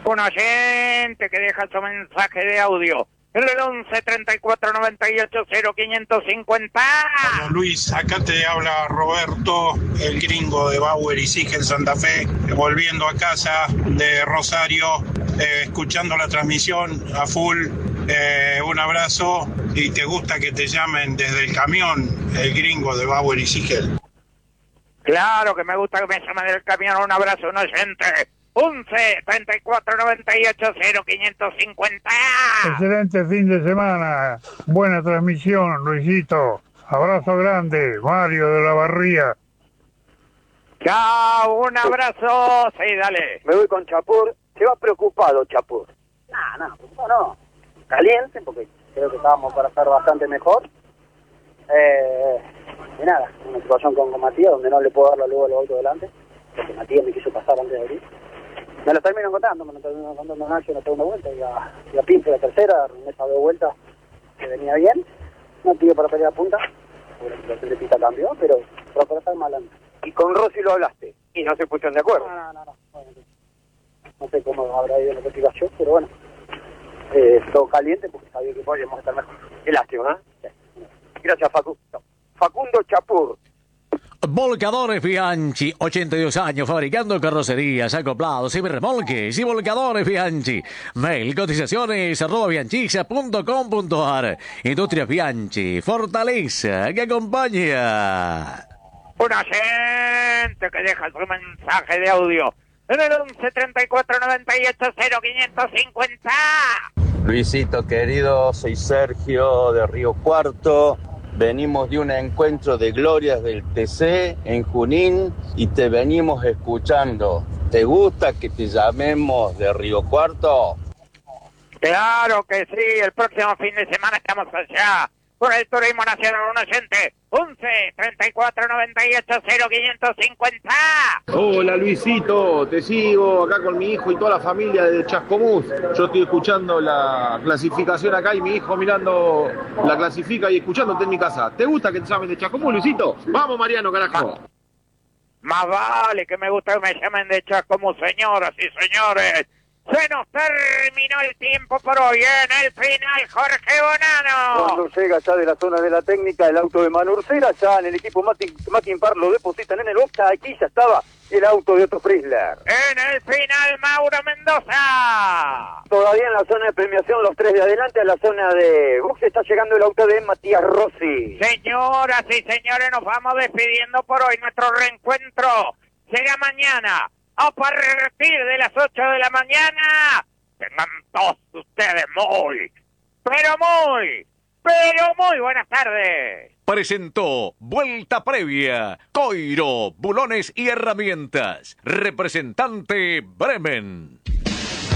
Un oyente que deja su mensaje de audio en el 11 34 98 0550. Hola Luis, acá te habla Roberto, el gringo de Bauer y Siegel Santa Fe, volviendo a casa de Rosario, escuchando la transmisión a full. Un abrazo y te gusta que te llamen desde el camión, el gringo de Bauer y Siegel. Claro que me gusta que me llamen del camión. Un abrazo, un oyente. 11 34 98 0550. Excelente fin de semana. Buena transmisión, Luisito. Abrazo grande, Mario de la Barría. Chao, un abrazo. Sí, dale. Me voy con Chapur. Se va preocupado, Chapur. No. Caliente, porque creo que estábamos para estar bastante mejor. Y nada, una situación con Matías, donde no le puedo dar la luz a los autos delante, porque Matías me quiso pasar antes de abrir. Me lo termino contando Nacho en la segunda vuelta, y a Pinto la tercera, en esas dos vueltas que venía bien. No pido para pelear a punta, porque la situación de pista cambió, pero para estar mal antes. Y con Rossi lo hablaste, y no se pusieron de acuerdo. No. No sé cómo habrá ido la investigación, pero bueno, todo caliente porque sabía que podíamos estar mejor. Qué lástima, ¿eh? Sí. Gracias, Facundo Chapur. Volcadores Bianchi, 82 años fabricando carrocerías, acoplados y remolques y volcadores Bianchi. Mail cotizaciones @bianchisa.com.ar. Industrias Bianchi, fortaleza que acompaña. Un oyente que deja su mensaje de audio en el 11 34 98 0550. Luisito querido, soy Sergio de Río Cuarto. Venimos de un encuentro de glorias del TC en Junín y te venimos escuchando. ¿Te gusta que te llamemos de Río Cuarto? Claro que sí, el próximo fin de semana estamos allá por el Turismo Nacional. Un oyente, 11 34 98 0550. Hola Luisito, te sigo acá con mi hijo y toda la familia de Chascomús. Yo estoy escuchando la clasificación acá y mi hijo mirando la clasifica y escuchándote en mi casa. ¿Te gusta que te llamen de Chascomús, Luisito? Vamos Mariano, carajo. Más vale que me gusta que me llamen de Chascomús, señoras y señores. Se nos terminó el tiempo por hoy en el final, Jorge Bonano. Cuando llega ya de la zona de la técnica, el auto de Manurcera, ya en el equipo Mackin Par lo depositan en el box. Aquí ya estaba el auto de Otto Frizzler. En el final, Mauro Mendoza. Todavía en la zona de premiación, los tres de adelante, a la zona de box está llegando el auto de Matías Rossi. Señoras y señores, nos vamos despidiendo por hoy. Nuestro reencuentro será mañana a partir de las 8 de la mañana. Tengan todos ustedes muy buenas tardes. Presentó Vuelta Previa, Coiro, Bulones y Herramientas. Representante Bremen.